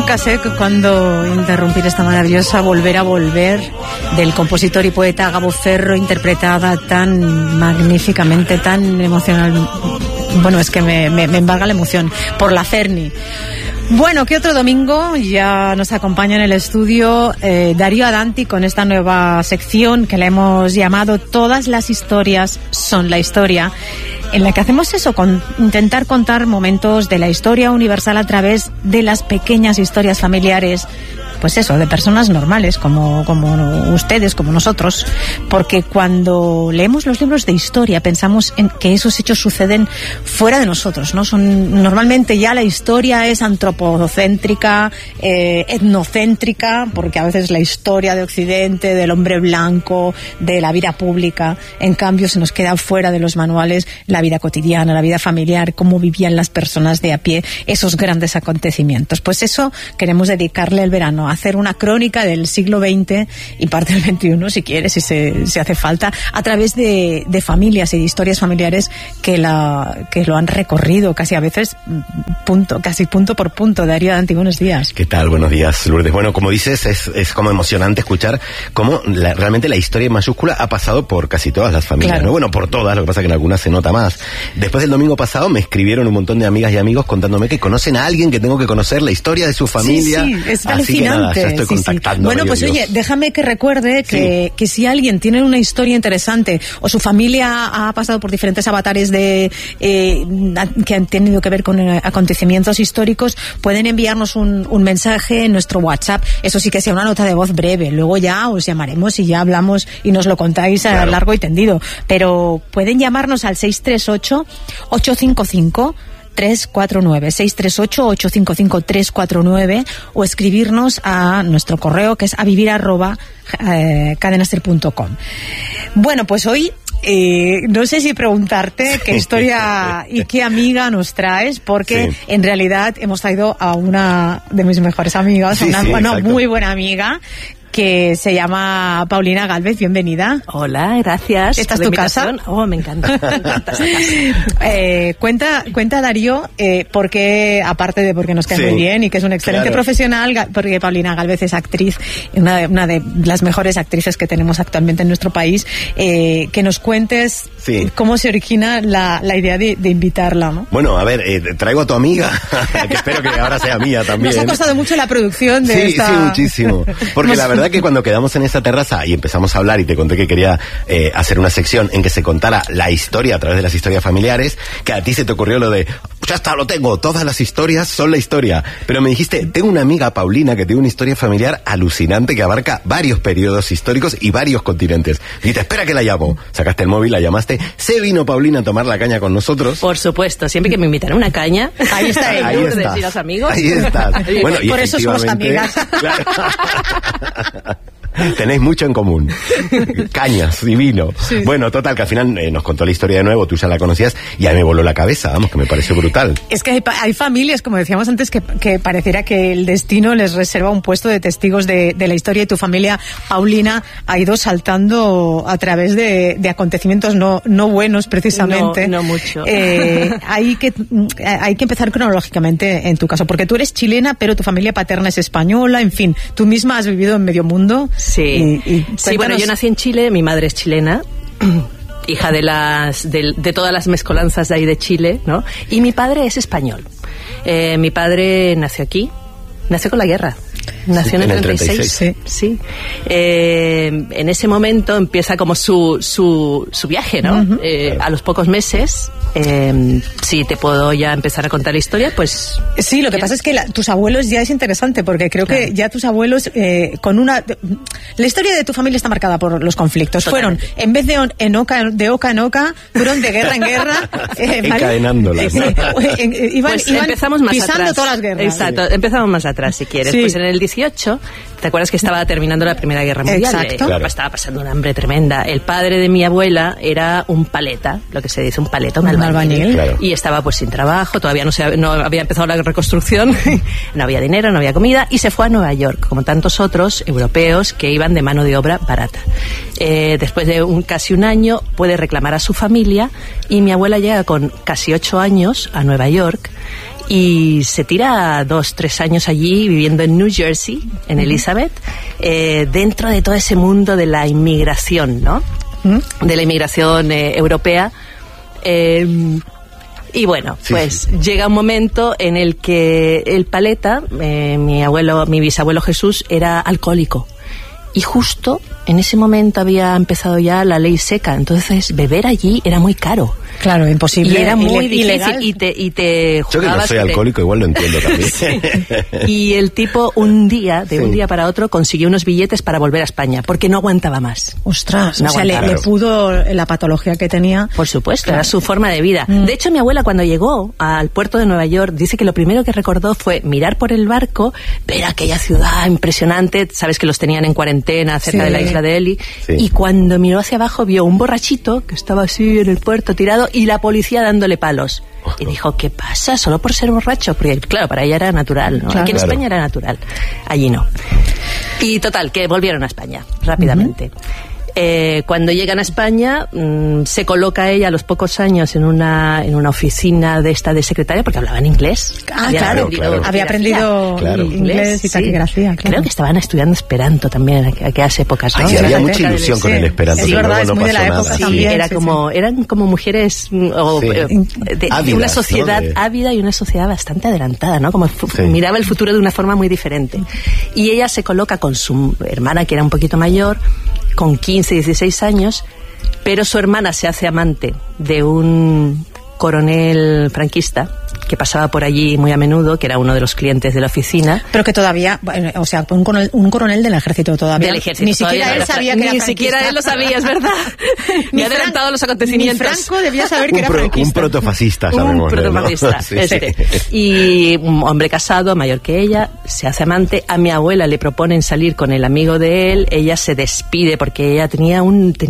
nunca sé cuándo interrumpir esta maravillosa Volver a volver del compositor y poeta Gabo Ferro, interpretada tan magníficamente, tan emocional. Bueno, es que me embarga la emoción por la Cerny. Bueno, ¿qué otro domingo? Ya nos acompaña en el estudio Darío Adanti con esta nueva sección que le hemos llamado Todas las historias son la historia, en la que hacemos eso, intentar contar momentos de la historia universal a través de las pequeñas historias familiares, pues eso, de personas normales como ustedes, como nosotros, porque cuando leemos los libros de historia pensamos en que esos hechos suceden fuera de nosotros, ¿no? Normalmente ya la historia es antropocéntrica, etnocéntrica, porque a veces la historia de Occidente, del hombre blanco, de la vida pública, en cambio se nos queda fuera de los manuales la vida cotidiana, la vida familiar, cómo vivían las personas de a pie esos grandes acontecimientos. Pues eso queremos dedicarle el verano, hacer una crónica del siglo XX y parte del XXI, si quieres, si se hace falta, a través de familias y de historias familiares que lo han recorrido casi a veces casi punto por punto. Darío Adanti, buenos días. ¿Qué tal? Buenos días, Lourdes. Bueno, como dices, es como emocionante escuchar cómo realmente la historia en mayúscula ha pasado por casi todas las familias, claro, ¿no? Bueno, por todas, lo que pasa es que en algunas se nota más. Después del domingo pasado me escribieron un montón de amigas y amigos contándome que conocen a alguien que tengo que conocer, la historia de su familia. Sí, es alucinante. Ya estoy contactando. Bueno, pues oye, déjame que recuerde que si alguien tiene una historia interesante o su familia ha pasado por diferentes avatares que han tenido que ver con acontecimientos históricos, pueden enviarnos un mensaje en nuestro WhatsApp. Eso sí que sea una nota de voz breve. Luego ya os llamaremos y ya hablamos y nos lo contáis a largo y tendido. Pero pueden llamarnos al 638-855 349, 638-855-349, o escribirnos a nuestro correo, que es avivir@cadenaser.com. Bueno, pues hoy no sé si preguntarte qué historia y qué amiga nos traes, porque en realidad hemos traído a una de mis mejores amigas, una muy buena amiga, que se llama Paulina Gálvez. Bienvenida. Hola, gracias. ¿Esta es tu casa? Oh, me encanta esta casa. Cuenta Darío, porque aparte de porque nos cae muy bien y que es un excelente profesional, porque Paulina Gálvez es actriz, una de las mejores actrices que tenemos actualmente en nuestro país, que nos cuentes cómo se origina la idea de invitarla, ¿no? Bueno, a ver, traigo a tu amiga, que espero que ahora sea mía también. Nos ha costado mucho la producción de esta... Sí, muchísimo. Porque la verdad que cuando quedamos en esa terraza y empezamos a hablar y te conté que quería hacer una sección en que se contara la historia a través de las historias familiares, que a ti se te ocurrió lo de, ya está, lo tengo, todas las historias son la historia. Pero me dijiste, tengo una amiga, Paulina, que tiene una historia familiar alucinante que abarca varios periodos históricos y varios continentes. Dijiste, espera que la llamo. Sacaste el móvil, la llamaste. Se vino Paulina a tomar la caña con nosotros. Por supuesto, siempre que me invitan a una caña, ahí está ella. Ahí estás. Y los amigos. Ahí estás. Bueno, y por eso somos amigas. Claro. Tenéis mucho en común. Cañas y vino. Sí. Bueno, total, que al final nos contó la historia de nuevo, tú ya la conocías, y a mí me voló la cabeza, vamos, que me pareció brutal. Es que hay familias, como decíamos antes, que pareciera que el destino les reserva un puesto de testigos de la historia, y tu familia, Paulina, ha ido saltando a través de acontecimientos no buenos, precisamente. No mucho. Hay que empezar cronológicamente en tu caso, porque tú eres chilena, pero tu familia paterna es española, en fin, tú misma has vivido en medio mundo. Sí, bueno, yo nací en Chile, mi madre es chilena, hija de todas las mezcolanzas de ahí de Chile, ¿no? Y mi padre es español. Mi padre nació aquí, nació con la guerra. Nació en el 36. Sí. En ese momento empieza como su viaje, ¿no? Uh-huh. A los pocos meses, si te puedo ya empezar a contar la historia, pues... Sí, lo que pasa es que tus abuelos ya es interesante, porque creo que ya tus abuelos, la historia de tu familia está marcada por los conflictos. Total. Fueron, en vez de oca en oca, fueron de guerra en guerra. Encadenándolas. Iban empezamos más pisando atrás. Todas las guerras. Exacto, empezamos más atrás, si quieres. Sí. Pues en el 18, ¿te acuerdas que estaba terminando la Primera Guerra Mundial? Exacto. Mi papá estaba pasando una hambre tremenda. El padre de mi abuela era un paleta, lo que se dice un paleta, un albañil. Claro. Y estaba pues sin trabajo, todavía no había empezado la reconstrucción, no había dinero, no había comida, y se fue a Nueva York, como tantos otros europeos que iban de mano de obra barata. Después de casi un año puede reclamar a su familia, y mi abuela llega con casi 8 años a Nueva York, y se tira 2-3 años allí viviendo en New Jersey, en Elizabeth, dentro de todo ese mundo de la inmigración, ¿no? De la inmigración europea. Y bueno, llega un momento en el que el paleta, mi bisabuelo Jesús, era alcohólico. Y justo en ese momento había empezado ya la ley seca, entonces beber allí era muy caro. Claro, imposible. Y era muy difícil. Y te yo que no soy alcohólico, igual lo entiendo también. Sí. Y el tipo, de un día para otro, consiguió unos billetes para volver a España, porque no aguantaba más. Ostras, no, o sea, le pudo la patología que tenía. Por supuesto, era su forma de vida. De hecho, mi abuela, cuando llegó al puerto de Nueva York, dice que lo primero que recordó fue mirar por el barco, ver aquella ciudad impresionante, sabes que los tenían en cuarentena cerca de la isla de Eli, y cuando miró hacia abajo vio un borrachito que estaba así en el puerto tirado y la policía dándole palos. Y dijo, ¿qué pasa? Solo por ser borracho. Porque, claro, para ella era natural, ¿no? Aquí en España era natural. Allí no. Y total, que volvieron a España rápidamente. Cuando llegan a España, se coloca ella a los pocos años en una oficina de secretaria, porque hablaba en inglés. Había aprendido inglés y taquigrafía. Creo que estaban estudiando Esperanto también en aquellas épocas, ¿no? Había mucha ilusión con el Esperanto. Sí, verdad, es muy de la época también. Eran como mujeres de una sociedad ávida y una sociedad bastante adelantada, ¿no? Como miraba el futuro de una forma muy diferente. Y ella se coloca con su hermana, que era un poquito mayor, con 15, 16 años, pero su hermana se hace amante de un coronel franquista que pasaba por allí muy a menudo, que era uno de los clientes de la oficina. Pero que todavía, o sea, un coronel del ejército todavía. Del ejército. Ni siquiera él sabía que era franquista. Ni siquiera él lo sabía, es verdad. Me ha adelantado los acontecimientos. Ni Franco debía saber que era franquista. Un protofascista, sabemos. Un protofascista, ¿no? Y un hombre casado, mayor que ella, se hace amante. A mi abuela le proponen salir con el amigo de él. Ella se despide porque ella tenía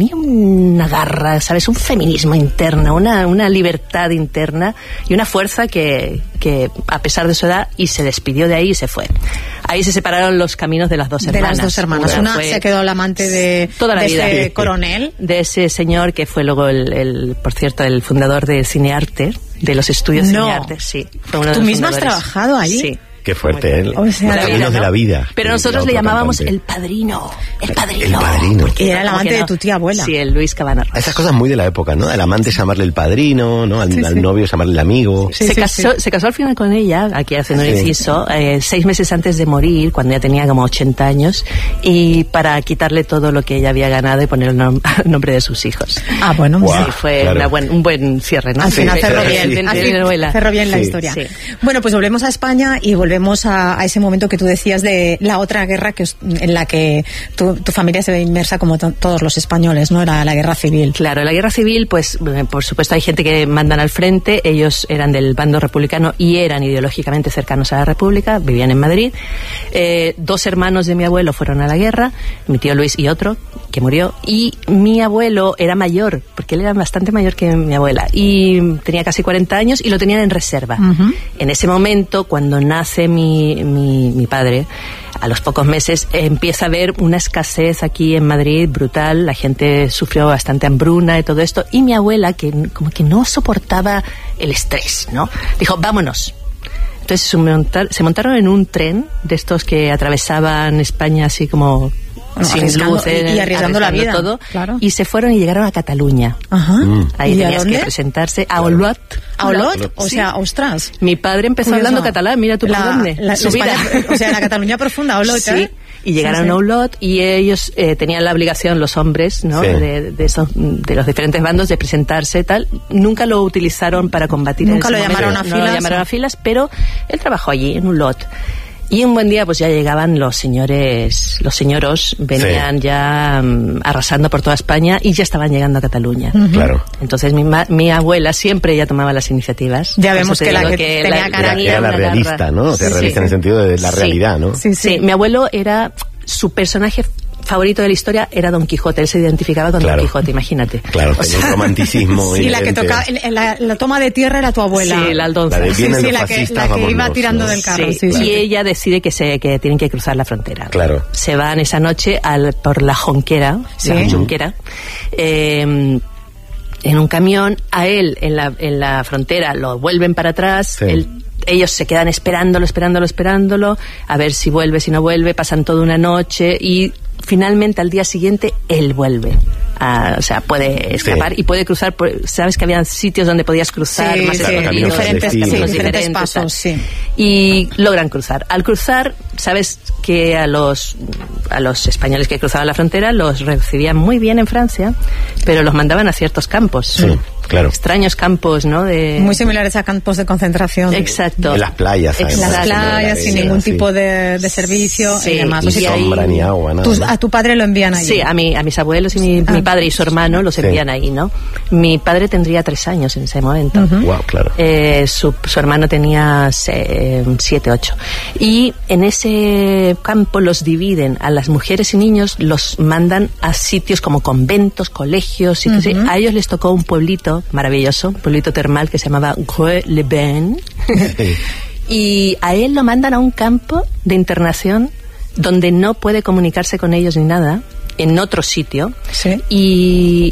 una garra, ¿sabes? Un feminismo interno, una libertad interna y una fuerza que a pesar de su edad, y se despidió de ahí y se fue. Ahí se separaron los caminos de las dos hermanas. De las dos hermanas. Una se quedó la amante de toda la vida. Ese coronel. De ese señor que fue luego por cierto, el fundador de Cinearte, de los estudios Cinearte. Sí. Fue uno de ¿Tú los misma has fundadores. trabajado allí? Sí. Qué fuerte, ¿eh? O sea, los caminos de la vida. Pero nosotros le llamábamos el padrino. El padrino. El padrino. Y era el amante de tu tía abuela. Sí, el Luis Cabana. Esas cosas muy de la época, ¿no? El amante llamarle el padrino, ¿no? Al novio llamarle el amigo. Se casó al final con ella, aquí haciendo un inciso, 6 meses antes de morir, cuando ya tenía como 80 años, y para quitarle todo lo que ella había ganado y poner el nombre de sus hijos. Ah, bueno. Wow, sí, fue un buen cierre, ¿no? Al final cerró bien la historia. Sí. Bueno, pues volvemos a España y volvemos a ese momento que tú decías de la otra guerra en la que tu familia se ve inmersa como todos los españoles, ¿no? Era la guerra civil. Claro, la guerra civil, pues por supuesto hay gente que mandan al frente. Ellos eran del bando republicano y eran ideológicamente cercanos a la República, vivían en Madrid. 2 hermanos de mi abuelo fueron a la guerra, mi tío Luis y otro que murió, y mi abuelo era mayor, porque él era bastante mayor que mi abuela, y tenía casi 40 años y lo tenían en reserva. En ese momento, cuando nace mi padre, a los pocos meses empieza a haber una escasez aquí en Madrid brutal. La gente sufrió bastante hambruna y todo esto, y mi abuela, que como que no soportaba el estrés, ¿no? Dijo, vámonos. Entonces se montaron en un tren de estos que atravesaban España así como sin luces, y arriesgando la vida todo, claro. Y se fueron y llegaron a Cataluña. Ahí tenías que presentarse a Olot. ¿A Olot? O sea, ostras. Mi padre empezó hablando catalán, mira tú por dónde. O sea, la Cataluña profunda, Olot. Sí. Y llegaron a Olot y ellos tenían la obligación, los hombres, ¿no? De los diferentes bandos, de presentarse y tal. Nunca lo utilizaron para combatir. Nunca lo llamaron a filas. No lo llamaron a filas, pero él trabajó allí en Olot. Y un buen día pues ya llegaban los señoros venían ya arrasando por toda España y ya estaban llegando a Cataluña. Claro. Entonces mi abuela siempre ya tomaba las iniciativas. Ya vemos que tenía cara era la realista, ¿no? O sea, realista en el sentido de la realidad, ¿no? Sí, mi abuelo era su personaje favorito de la historia era Don Quijote. Él se identificaba con Don Quijote, imagínate. Claro, tenía un romanticismo. Y la que toca la toma de tierra era tu abuela. Sí, la Aldonza. La de vienen los fascistas, la que iba tirando del carro. Y ella decide que tienen que cruzar la frontera. Claro. Se van esa noche por la Jonquera, la Junquera, en un camión. A él en la frontera lo vuelven para atrás. Él ellos se quedan esperándolo, a ver si vuelve, si no vuelve, pasan toda una noche y finalmente al día siguiente él vuelve. O sea, puede escapar y puede cruzar. Sabes que había sitios donde podías cruzar más diferentes pasos, sí. Y logran cruzar. Al cruzar, sabes que a los españoles que cruzaban la frontera los recibían muy bien en Francia, pero los mandaban a ciertos campos. Sí, claro. Extraños campos, ¿no? Muy similares a campos de concentración. Exacto. En las playas. En las playas, sin ningún tipo de servicio y demás. Ni sombra, ni agua, nada. A tu padre lo envían allí. Sí, a mis abuelos y mi padre y su hermano los envían ahí, ¿no? Mi padre tendría 3 años en ese momento. Wow, claro. Su hermano tenía 7, 8. Y en ese campo los dividen. A las mujeres y niños los mandan a sitios como conventos, colegios, sitios así. A ellos les tocó un pueblito maravilloso, un pueblito termal que se llamaba Greux-les-Bains. Y a él lo mandan a un campo de internación donde no puede comunicarse con ellos ni nada, en otro sitio. Sí. Y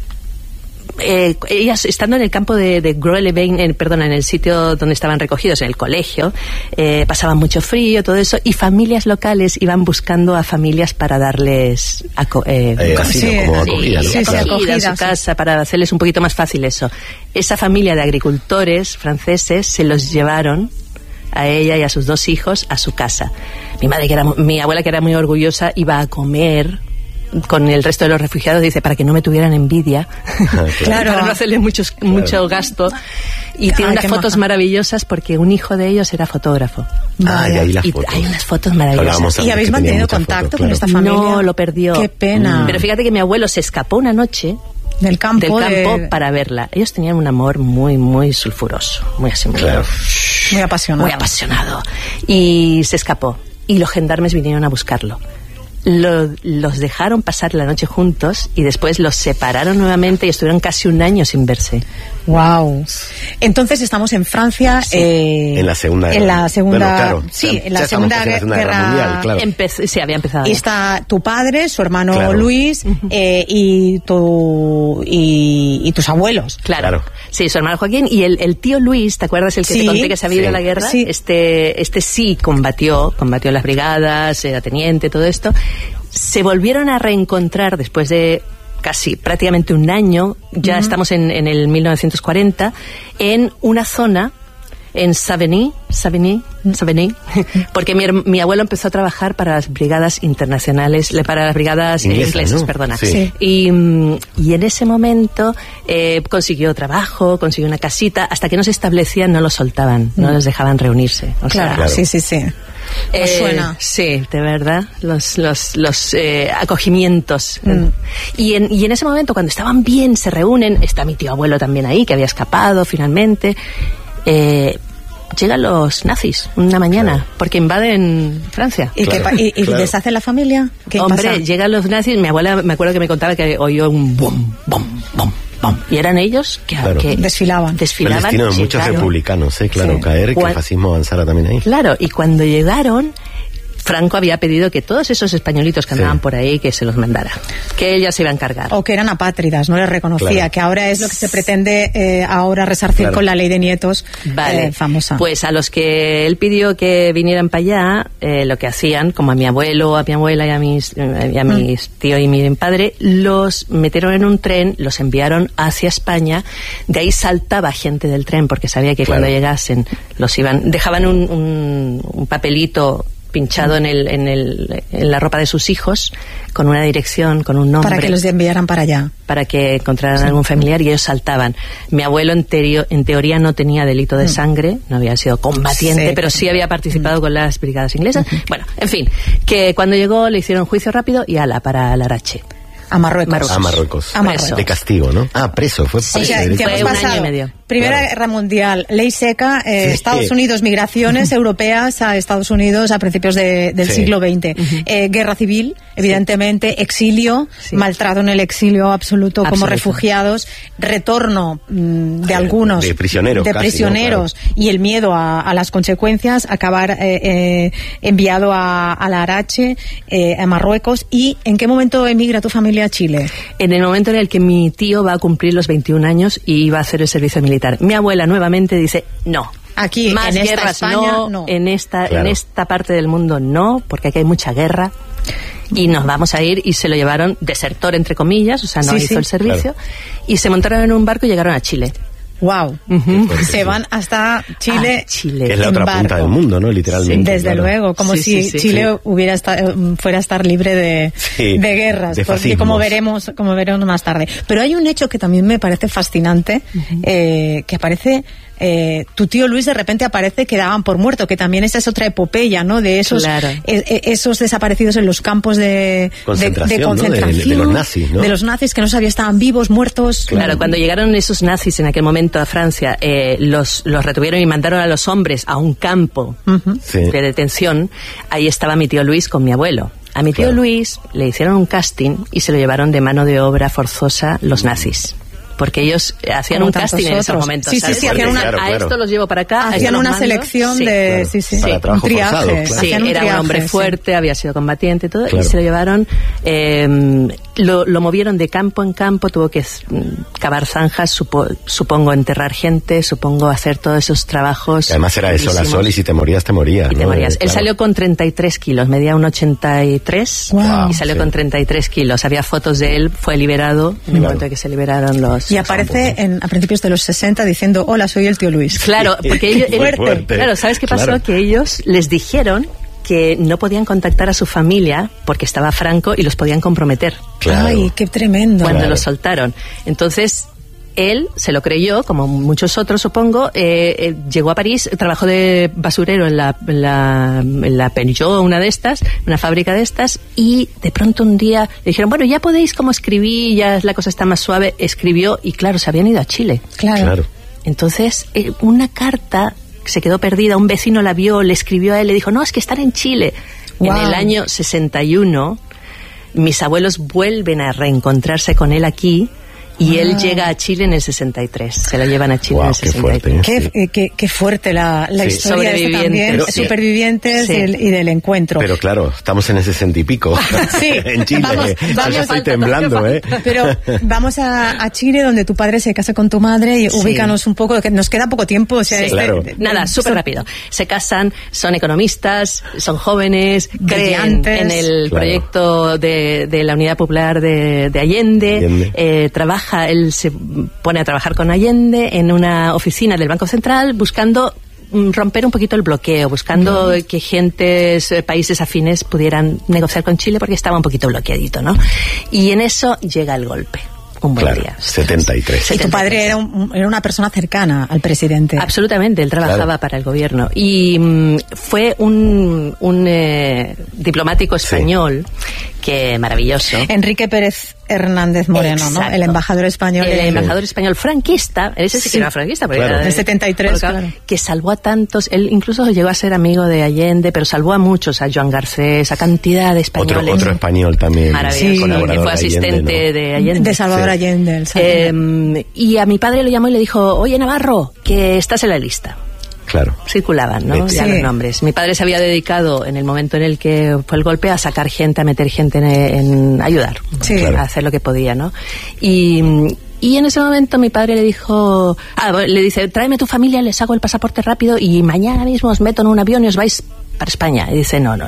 ellas, estando en el campo de Greux-les-Bains, en el sitio donde estaban recogidos, en el colegio, pasaban mucho frío, todo eso, y familias locales iban buscando a familias para darles acogida a su casa, para hacerles un poquito más fácil eso. Esa familia de agricultores franceses se los llevaron a ella y a sus 2 hijos a su casa. Mi abuela, que era muy orgullosa, iba a comer con el resto de los refugiados, dice, para que no me tuvieran envidia, claro, para no hacerle mucho gasto. Y tiene unas fotos maravillosas porque un hijo de ellos era fotógrafo. Y ahí las fotos. Hay unas fotos maravillosas. ¿Y habéis mantenido contacto con esta familia? No, lo perdió. Qué pena. Pero fíjate que mi abuelo se escapó una noche del campo para verla. Ellos tenían un amor muy, muy sulfuroso, muy así, muy apasionado. Y se escapó. Y los gendarmes vinieron a buscarlo. Los dejaron pasar la noche juntos y después los separaron nuevamente y estuvieron casi un año sin verse. Wow. Entonces estamos en Francia, en la segunda guerra mundial, claro. Había empezado. Y está tu padre, su hermano Luis, y tus abuelos. Claro. Sí, su hermano Joaquín y el tío Luis, ¿te acuerdas el que te conté que se había ido a la guerra? Sí. Este sí combatió las brigadas, era teniente, todo esto. Se volvieron a reencontrar después de prácticamente un año, ya estamos en el 1940, en una zona, en Savigny, porque mi abuelo empezó a trabajar para las brigadas internacionales, para las brigadas inglesas, ¿no? perdona. Sí. Y en ese momento consiguió trabajo, consiguió una casita, hasta que no se establecían no los soltaban, no los dejaban reunirse. Claro. Sí. Suena. Sí, de verdad, los acogimientos. Y en ese momento, cuando estaban bien, se reúnen, está mi tío abuelo también ahí, que había escapado finalmente. Llegan los nazis una mañana, porque invaden Francia. ¿Y deshacen la familia? Hombre, pasa? llegan los nazis, mi abuela me acuerdo que me contaba que oyó un bom, bom, bom, bom. Y eran ellos que desfilaban. El destino de muchos republicanos, caer, que el fascismo avanzara también ahí. Claro, y cuando llegaron, Franco había pedido que todos esos españolitos que andaban por ahí, que se los mandara, que ella se iba a encargar. O que eran apátridas, no les reconocía, que ahora es lo que se pretende ahora resarcir con la ley de nietos famosa. Pues a los que él pidió que vinieran para allá, lo que hacían, como a mi abuelo, a mi abuela y a mis tío y mi padre, los metieron en un tren, los enviaron hacia España, de ahí saltaba gente del tren, porque sabía que cuando llegasen dejaban un papelito pinchado en la ropa de sus hijos, con una dirección, con un nombre. Para que los enviaran para allá. Para que encontraran algún familiar y ellos saltaban. Mi abuelo en teoría no tenía delito de sangre, no había sido combatiente, pero sí había participado con las brigadas inglesas. Bueno, en fin, que cuando llegó le hicieron juicio rápido y para Larache. A Marruecos. De castigo, ¿no? Preso. Fue un año y medio. Primera Guerra Mundial, ley seca, Estados Unidos, migraciones europeas a Estados Unidos a principios del siglo XX. Guerra civil, evidentemente, exilio, maltrato en el exilio absoluto como refugiados, retorno de algunos de prisioneros, ¿no? Y el miedo a las consecuencias, acabar enviado a Larache, a Marruecos. ¿Y en qué momento emigra tu familia a Chile? En el momento en el que mi tío va a cumplir los 21 años y va a hacer el servicio militar. Mi abuela nuevamente dice, no, Aquí, más en guerras esta España, no. En esta parte del mundo no, porque aquí hay mucha guerra. Y nos vamos a ir, y se lo llevaron desertor, entre comillas, o sea, no hizo el servicio, y se montaron en un barco y llegaron a Chile. Wow. Se van hasta Chile. Que es la otra punta del mundo, ¿no? Literalmente. Sí, desde luego, como si Chile hubiera fuera a estar libre de guerras, de porque como veremos más tarde. Pero hay un hecho que también me parece fascinante, que aparece. Tu tío Luis de repente aparece que daban por muerto, que también esa es otra epopeya, ¿no? De esos esos desaparecidos en los campos de concentración, ¿no? de los nazis, ¿no? De los nazis que no sabían estaban vivos, muertos. Claro, cuando llegaron esos nazis en aquel momento a Francia, los retuvieron y mandaron a los hombres a un campo de detención. Ahí estaba mi tío Luis con mi abuelo. A mi tío Luis le hicieron un casting y se lo llevaron de mano de obra forzosa los nazis. Porque ellos hacían un casting en esos momentos. Sí, hacían a esto los llevo para acá. Hacían una selección de... Para trabajo triaje. Forzado, Sí, era un hombre fuerte, había sido combatiente y todo, y se lo llevaron, lo movieron de campo en campo, tuvo que cavar zanjas, supongo enterrar gente, supongo hacer todos esos trabajos. Y además era de sol a sol, y si te morías, te morías. Y te morías. Él salió con 33 kilos, medía un 83, y salió con 33 kilos. Había fotos de él, fue liberado en el momento en que se liberaron los... Y aparece a principios de los 60 diciendo, hola, soy el tío Luis. Claro, porque ellos... Claro, ¿sabes qué pasó? Que ellos les dijeron que no podían contactar a su familia porque estaba Franco y los podían comprometer. Claro. Ay, qué tremendo. Cuando los soltaron. Entonces... Él se lo creyó, como muchos otros, supongo. Llegó a París, trabajó de basurero en la Peugeot, una fábrica de estas, y de pronto un día le dijeron, bueno, ya podéis como escribir, ya la cosa está más suave. Escribió y claro, se habían ido a Chile. Claro. Entonces, una carta se quedó perdida, un vecino la vio, le escribió a él, le dijo, no, es que están en Chile. En el año 61, mis abuelos vuelven a reencontrarse con él aquí. Y él llega a Chile en el 63. Se la llevan a Chile en el 63. Qué fuerte la historia también. Supervivientes y del encuentro. Pero claro, estamos en ese 60 y pico. En Chile. Vamos, estoy temblando, Pero vamos a Chile, donde tu padre se casa con tu madre, y ubícanos un poco, que nos queda poco tiempo. O sea, nada, súper rápido. Se casan, son economistas, son jóvenes, creen en el proyecto de la Unidad Popular de Allende. Él se pone a trabajar con Allende en una oficina del Banco Central, buscando romper un poquito el bloqueo, buscando que países afines pudieran negociar con Chile, porque estaba un poquito bloqueadito, ¿no? Y en eso llega el golpe. Un buen día. 73. Y tu padre era una persona cercana al presidente. Absolutamente, él trabajaba para el gobierno. Y fue un diplomático español que maravilloso. Enrique Pérez Hernández Moreno, ¿no? El embajador español. El embajador español franquista, ese sí que era franquista, porque era del 73, que salvó a tantos. Él incluso llegó a ser amigo de Allende, pero salvó a muchos, a Joan Garcés, a cantidad de españoles. Otro español también. Maravilloso, que fue asistente de Allende. De Salvador Allende. Y a mi padre lo llamó y le dijo, oye, Navarro, que estás en la lista. Claro. Circulaban, ¿no? Ya los nombres. Mi padre se había dedicado, en el momento en el que fue el golpe, a sacar gente, a meter gente en ayudar, a hacer lo que podía, ¿no? Y en ese momento mi padre le dijo, le dice, tráeme tu familia, les hago el pasaporte rápido y mañana mismo os meto en un avión y os vais para España. Y dice, no,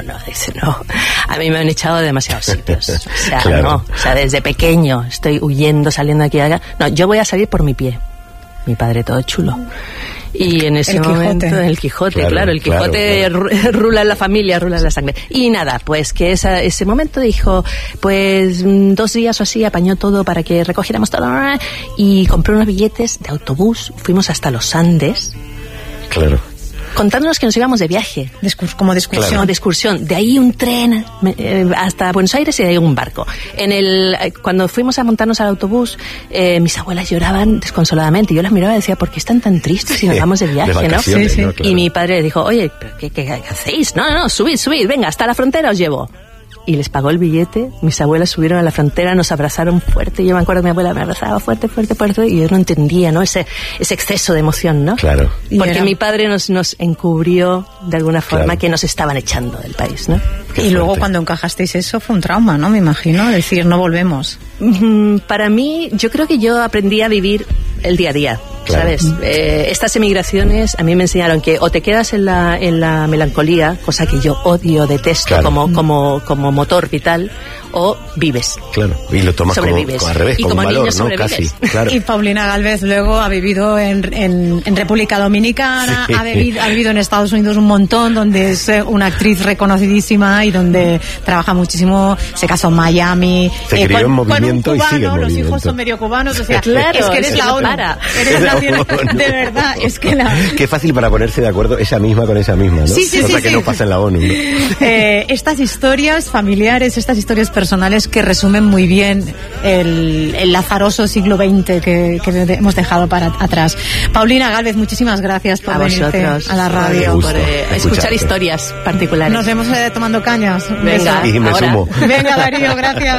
a mí me han echado de demasiados sitios. O sea, no, o sea, desde pequeño estoy huyendo, saliendo de aquí y allá. No, yo voy a salir por mi pie. Mi padre todo chulo. Y en ese momento, el Quijote, claro, el Quijote rula en la familia, rula en la sangre. Y nada, pues que ese momento dijo, pues 2 días o así apañó todo para que recogiéramos todo, y compró unos billetes de autobús, fuimos hasta los Andes. Claro. Contándonos que nos íbamos de viaje. Como de excursión. Claro. De excursión. De ahí un tren hasta Buenos Aires y de ahí un barco. Cuando fuimos a montarnos al autobús, mis abuelas lloraban desconsoladamente. Yo las miraba y decía, ¿por qué están tan tristes si nos vamos de viaje, no? Sí. Claro. Y mi padre le dijo, oye, ¿qué hacéis? No, subid, venga, hasta la frontera os llevo. Y les pagó el billete, mis abuelas subieron a la frontera, nos abrazaron fuerte, yo me acuerdo que mi abuela me abrazaba fuerte, y yo no entendía, ¿no? Ese exceso de emoción, ¿no? Claro. Porque mi padre nos encubrió de alguna forma que nos estaban echando del país, ¿no? Y luego cuando encajasteis eso fue un trauma, ¿no? Me imagino, decir, no volvemos. Para mí, yo creo que yo aprendí a vivir el día a día. ¿sabes? Estas emigraciones a mí me enseñaron que o te quedas en la melancolía, cosa que yo odio, detesto como motor vital, o vives. Claro, y lo tomas como al revés, como un valor, ¿no? Casi. Claro. Y Paulina Gálvez luego ha vivido en República Dominicana, ha vivido en Estados Unidos un montón, donde es una actriz reconocidísima y donde trabaja muchísimo, se casó en Miami. Se crió en movimiento con un cubano, y sigue en movimiento. Los hijos son medio cubanos, o sea, claro, es que eres la ONU. Eres la ONU. De verdad, es que Qué fácil para ponerse de acuerdo ella misma con ella misma, ¿no? Sí, cosa que no pasa en la ONU, ¿no? Estas historias familiares, estas historias personales que resumen muy bien el lazaroso siglo XX que hemos dejado para atrás. Paulina Gálvez, muchísimas gracias por venirte a la radio. Por escuchar historias particulares. Nos vemos tomando cañas. Venga, y me sumo. Venga, Darío, gracias.